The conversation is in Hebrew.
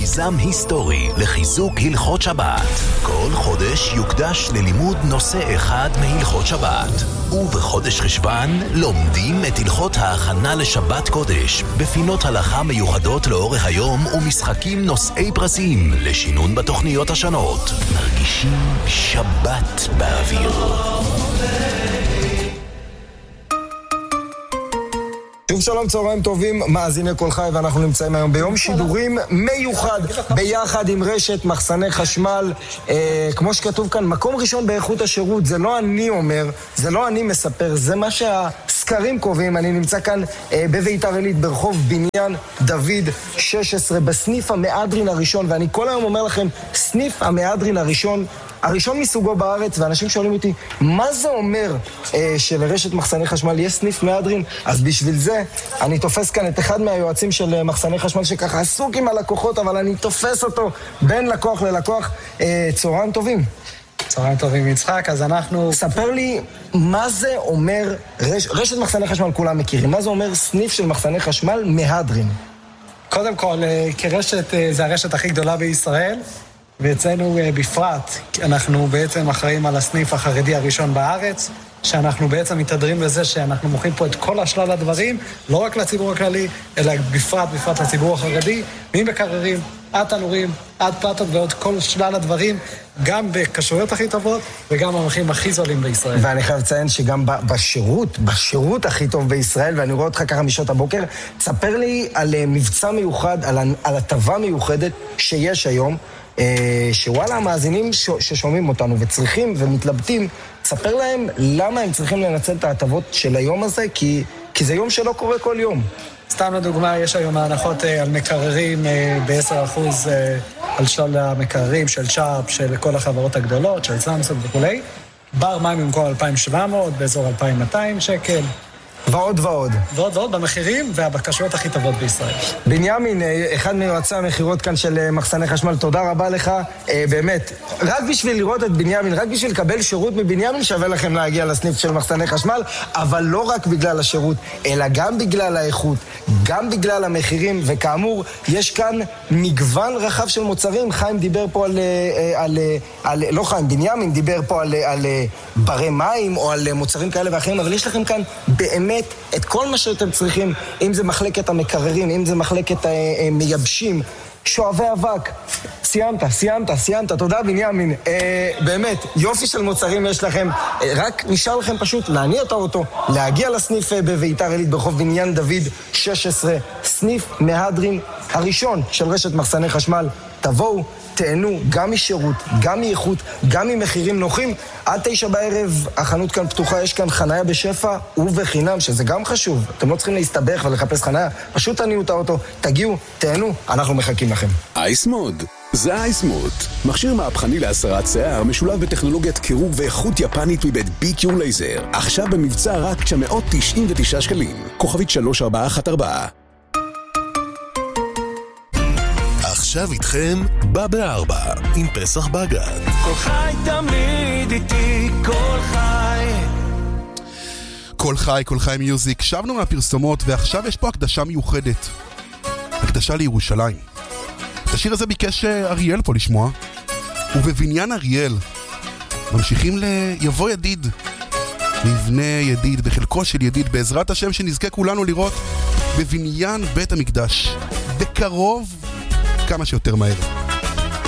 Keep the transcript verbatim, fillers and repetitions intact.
מיזם היסטורי לחיזוק הלכות שבת. כל חודש יוקדש ללימוד נושא אחד מהלכות שבת. ובחודש חשבן לומדים את הלכות ההכנה לשבת קודש, בפינות הלכה מיוחדות לאורך היום ומשחקים נושאי פרסים לשינון בתוכניות השונות. מרגישים שבת באוויר. שוב שלום, צהריים טובים, מאזיני כל חי, ואנחנו נמצאים היום ביום שידורים מיוחד ביחד עם רשת מחסני חשמל. אה, כמו שכתוב כאן, מקום ראשון באיכות השירות. זה לא אני אומר, זה לא אני מספר, זה מה שהסקרים קובעים. אני נמצא כאן אה, בביתר עילית ברחוב בניין דוד שש עשרה בסניף המהדרין הראשון, ואני כל היום אומר לכם, סניף המהדרין הראשון הראשון מסוגו בארץ, ואנשים שואלים אותי, מה זה אומר אה, שלרשת מחסני חשמל יש סניף מהדרין? אז בשביל זה אני תופס כאן את אחד מהיועצים של מחסני חשמל שככה עסוק עם הלקוחות, אבל אני תופס אותו בין לקוח ללקוח. אה, צהריים טובים. צהריים טובים יצחק, אז אנחנו... ספר לי, מה זה אומר, רש... רשת מחסני חשמל כולם מכירים, מה זה אומר סניף של מחסני חשמל מהדרין? קודם כל, כרשת, זה הרשת הכי גדולה בישראל, ואצלנו בפרט, אנחנו בעצם אחראים על הסניף החרדי הראשון בארץ, שאנחנו בעצם מתהדרים בזה שאנחנו מוכרים פה את כל השלל הדברים, לא רק לציבור הכללי, אלא בפרט, בפרט לציבור החרדי, ממקררים, עד תנורים, עד פלטות ועוד כל שלל הדברים, גם בקשוריות הכי טובות, וגם במחירים הכי זולים בישראל. ואני חייב לציין שגם בשירות, בשירות הכי טוב בישראל, ואני רואה אותך ככה משעות הבוקר, תספר לי על מבצע מיוחד, על, על הטבה מיוחדת שיש היום, שוואלה, המאזינים ששומעים אותנו וצריכים ומתלבטים, תספר להם למה הם צריכים לנצל את ההטבות של היום הזה, כי, כי זה יום שלא קורה כל יום. סתם לדוגמה, יש היום הנחות על מקררים ב-עשרה אחוז על שלל המקררים של שרפ, של כל החברות הגדולות, של סמסונג וכולי. בר מים במקום אלפיים ושבע מאות, באזור אלפיים ומאתיים שקל. ועוד ועוד. ועוד ועוד במחירים והבקשות הכי טובות בישראל. בנימין, אחד מיועצי המחירות כאן של מחסני חשמל, תודה רבה לך. באמת, רק בשביל לראות את בנימין, רק בשביל לקבל שירות מבנימין, שווה לכם להגיע לסניף של מחסני חשמל, אבל לא רק בגלל השירות, אלא גם בגלל האיכות, גם בגלל המחירים, וכאמור, יש כאן מגוון רחב של מוצרים. חיים דיבר פה על, על, על לא חיים, בנימין דיבר פה על, על ברי מים או על מוצרים כאלה ואחרים, אבל יש לכם כאן באמת את כל מה שאתם צריכים, אם זה מחלקת המקררים, אם זה מחלקת המייבשים, שואבי אבק. סיימת, סיימת, סיימת, תודה בנימין. אה, באמת, יופי של מוצרים יש לכם, אה, רק נשאר לכם פשוט להניע את האוטו, להגיע לסניף אה, בביתר עילית ברחוב בניין דוד שש עשרה, סניף מהדרין הראשון של רשת מחסני חשמל. תבואו, תהנו גם משירות, גם מאיכות, גם ממחירים נוחים. עד תשע בערב החנות כאן פתוחה, יש כאן חניה בשפע ובחינם, שזה גם חשוב. אתם לא צריכים להסתבך ולחפש חניה, פשוט תניעו את האוטו, תגיעו, תהנו, אנחנו מחכים לכם. אייסמוד, זה אייסמוד, מכשיר מהפכני להסרת שיער, משולב בטכנולוגיית קירור ואיכות יפנית מבית בי קיו לייזר. עכשיו במבצע רק תשע מאות תשעים ותשעה שקלים, כוכבית שלוש ארבע אחת ארבע. עכשיו איתכם בא בארבע עם פסח בגד. כל חי תמיד איתי, כל חי. כל חי, כל חי מיוזיק. שבנו מהפרסומות ועכשיו יש פה הקדשה מיוחדת. הקדשה לירושלים. את השיר הזה ביקש אריאל פה לשמוע. ובבניין אריאל ממשיכים ליבוא ידיד. מבנה ידיד בחלקו של ידיד, בעזרת השם שנזכה כולנו לראות בבניין בית המקדש. בקרוב כמה שיותר מהר.